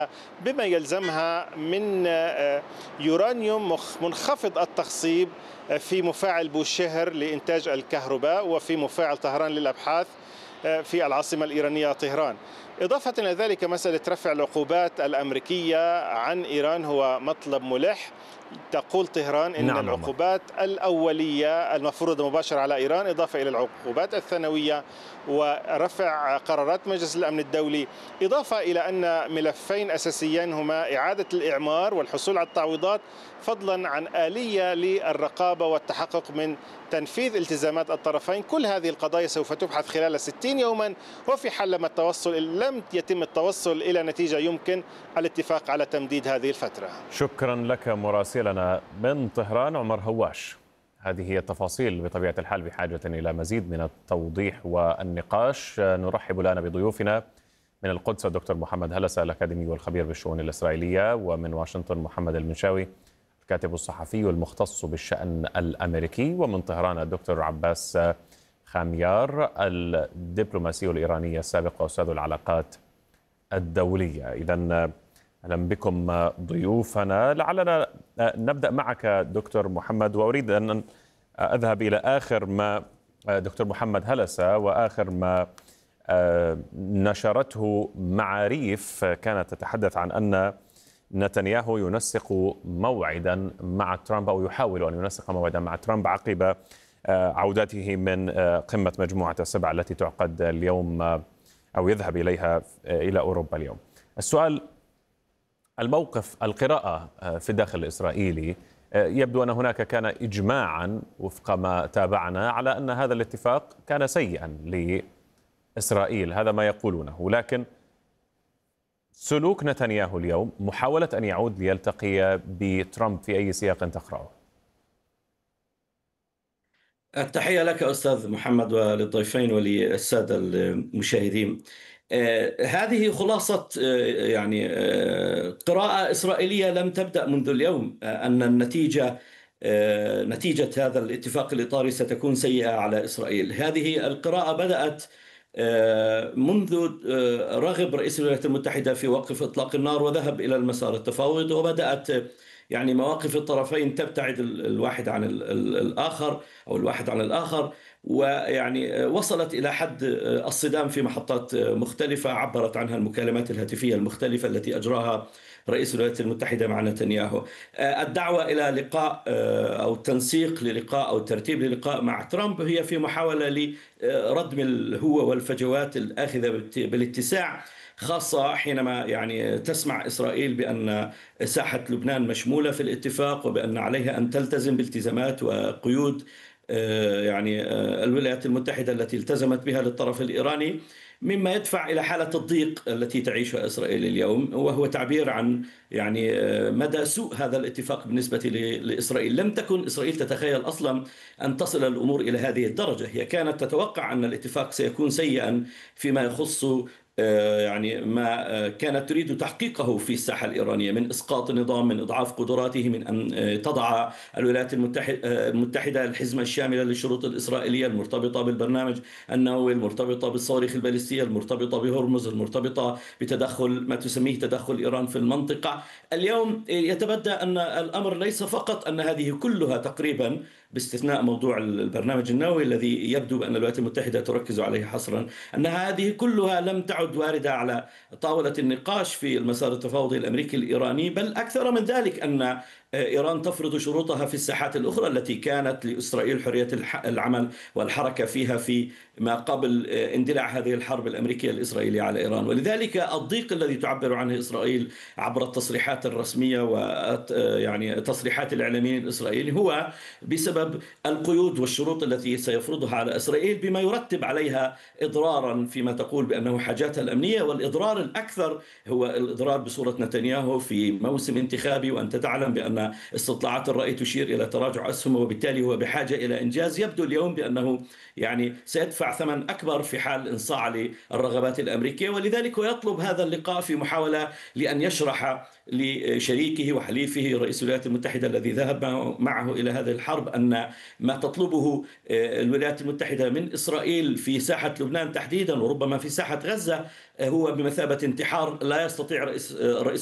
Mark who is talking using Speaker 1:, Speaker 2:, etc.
Speaker 1: بما يلزمها من يورانيوم منخفض التخصيب في مفاعل بوشهر لإنتاج الكهرباء وفي مفاعل طهران للأبحاث في العاصمة الإيرانية طهران. إضافة إلى ذلك مسألة رفع العقوبات الأمريكية عن إيران هو مطلب ملح. تقول طهران إن
Speaker 2: نعم عمر.
Speaker 1: العقوبات الأولية المفروضة مباشرة على إيران إضافة إلى العقوبات الثانوية ورفع قرارات مجلس الأمن الدولي، إضافة إلى أن ملفين أساسيين هما إعادة الإعمار والحصول على التعويضات، فضلا عن آلية للرقابة والتحقق من تنفيذ التزامات الطرفين. كل هذه القضايا سوف تبحث خلال 60 يوما، وفي حال لم يتم التوصل إلى نتيجة يمكن الاتفاق على تمديد هذه الفترة.
Speaker 2: شكرا لك مراسلنا من طهران عمر هواش. هذه هي التفاصيل بطبيعة الحال بحاجة إلى مزيد من التوضيح والنقاش. نرحب الآن بضيوفنا من القدس الدكتور محمد هلسة الأكاديمي والخبير بالشؤون الإسرائيلية، ومن واشنطن محمد المنشاوي الكاتب الصحفي والمختص بالشأن الأمريكي، ومن طهران الدكتور عباس خاميار الدبلوماسي الإيراني السابق وأستاذ العلاقات الدولية. إذن أهلا بكم ضيوفنا. لعلنا نبدأ معك دكتور محمد، وأريد أن أذهب إلى آخر ما دكتور محمد هلسة وآخر ما نشرته معاريف كانت تتحدث عن أن نتنياهو ينسق موعدا مع ترامب، أو يحاول أن ينسق موعدا مع ترامب عقب عودته من قمة مجموعة السبع التي تعقد اليوم أو يذهب إليها إلى أوروبا اليوم. السؤال، الموقف، القراءة في الداخل الإسرائيلي، يبدو أن هناك كان إجماعا وفق ما تابعنا على أن هذا الاتفاق كان سيئا لإسرائيل، هذا ما يقولونه. لكن سلوك نتنياهو اليوم، محاولة أن يعود ليلتقي بترامب في أي سياق تقرأه؟
Speaker 3: التحية لك أستاذ محمد وللضيفين وللسادة المشاهدين. هذه خلاصة قراءة إسرائيلية لم تبدأ منذ اليوم، أن نتيجة هذا الاتفاق الإطاري ستكون سيئة على إسرائيل. هذه القراءة بدأت منذ رغب رئيس الولايات المتحدة في وقف إطلاق النار وذهب إلى المسار التفاوض، وبدأت مواقف الطرفين تبتعد الواحد عن الآخر أو الواحد عن الآخر، وصلت إلى حد الصدام في محطات مختلفة عبرت عنها المكالمات الهاتفية المختلفة التي أجراها رئيس الولايات المتحدة مع نتنياهو. الدعوة إلى لقاء أو تنسيق للقاء أو ترتيب للقاء مع ترامب هي في محاولة لردم الهوة والفجوات الآخذة بالاتساع، خاصة حينما تسمع إسرائيل بأن ساحة لبنان مشمولة في الاتفاق، وبأن عليها أن تلتزم بالتزامات وقيود الولايات المتحدة التي التزمت بها للطرف الإيراني، مما يدفع إلى حالة الضيق التي تعيشها إسرائيل اليوم، وهو تعبير عن مدى سوء هذا الاتفاق بالنسبة لإسرائيل. لم تكن إسرائيل تتخيل أصلا أن تصل الأمور إلى هذه الدرجة. هي كانت تتوقع أن الاتفاق سيكون سيئا فيما يخص ما كانت تريد تحقيقه في الساحة الإيرانية من إسقاط النظام، من إضعاف قدراته، من أن تضع الولايات المتحدة الحزمة الشاملة للشروط الإسرائيلية المرتبطة بالبرنامج النووي، المرتبطة بالصواريخ البالستية، المرتبطة بهرمز، المرتبطة بتدخل ما تسميه تدخل إيران في المنطقة. اليوم يتبدى أن الأمر ليس فقط أن هذه كلها تقريبا، باستثناء موضوع البرنامج النووي الذي يبدو بأن الولايات المتحدة تركز عليه حصرا، أن هذه كلها لم تعد واردة على طاولة النقاش في المسار التفاوضي الأمريكي الإيراني، بل أكثر من ذلك أن إيران تفرض شروطها في الساحات الأخرى التي كانت لإسرائيل حرية العمل والحركة فيها في ما قبل اندلاع هذه الحرب الأمريكية الإسرائيلية على إيران. ولذلك الضيق الذي تعبر عنه إسرائيل عبر التصريحات الرسمية وتصريحات الإعلاميين الإسرائيلي هو بسبب القيود والشروط التي سيفرضها على إسرائيل، بما يرتب عليها إضرارا فيما تقول بأنه حاجاتها الأمنية. والإضرار الأكثر هو الإضرار بصورة نتنياهو في موسم انتخابي، وأنت تعلم بأن استطلاعات الرأي تشير إلى تراجع أسهمه، وبالتالي هو بحاجة إلى إنجاز. يبدو اليوم بأنه سيدفع ثمن أكبر في حال انصاع للرغبات الأمريكية، ولذلك هو يطلب هذا اللقاء في محاولة لأن يشرح لشريكه وحليفه رئيس الولايات المتحدة الذي ذهب معه إلى هذه الحرب أن ما تطلبه الولايات المتحدة من إسرائيل في ساحة لبنان تحديدا، وربما في ساحة غزة، هو بمثابة انتحار لا يستطيع رئيس